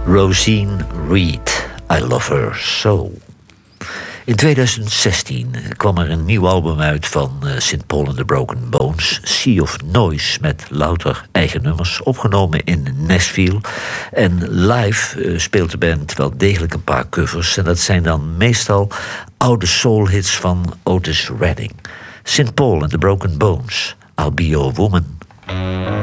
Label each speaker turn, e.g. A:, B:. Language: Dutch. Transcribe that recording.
A: Rosine Reed, I Love Her So. In 2016 kwam er een nieuw album uit van St. Paul and the Broken Bones, Sea of Noise, met louter eigen nummers, opgenomen in Nashville. En live speelt de band wel degelijk een paar covers, en dat zijn dan meestal oude soulhits van Otis Redding. St. Paul and the Broken Bones, I'll Be Your Woman.